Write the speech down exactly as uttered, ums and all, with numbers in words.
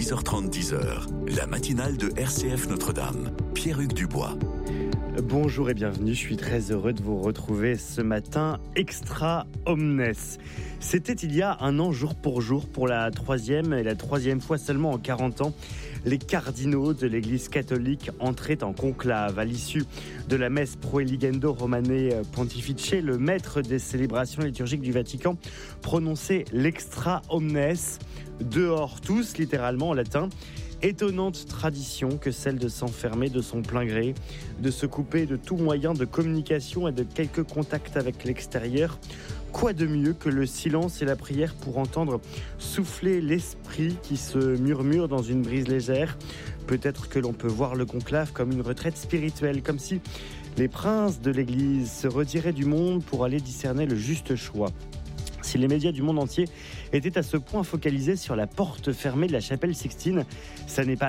six heures trente, dix heures, la matinale de R C F Notre-Dame. Pierre-Hugues Dubois. Bonjour et bienvenue, je suis très heureux de vous retrouver ce matin extra omnes. C'était il y a un an jour pour jour, pour la troisième et la troisième fois seulement en quarante ans, les cardinaux de l'Église catholique entraient en conclave. À l'issue de la messe Proeligendo Romane Pontifice, le maître des célébrations liturgiques du Vatican prononçait l'extra omnes, dehors tous, littéralement en latin. Étonnante tradition que celle de s'enfermer de son plein gré, de se couper de tout moyen de communication et de quelques contacts avec l'extérieur. Quoi de mieux que le silence et la prière pour entendre souffler l'esprit qui se murmure dans une brise légère. Peut-être que l'on peut voir le conclave comme une retraite spirituelle, comme si les princes de l'Église se retiraient du monde pour aller discerner le juste choix. Si les médias du monde entier étaient à ce point focalisés sur la porte fermée de la chapelle Sixtine, ça n'est pas